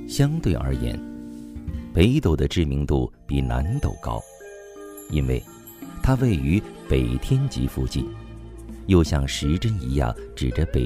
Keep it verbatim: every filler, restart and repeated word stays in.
相对而言，北斗的知名度比南斗高，因为它位于北天极附近，又像时针一样指着北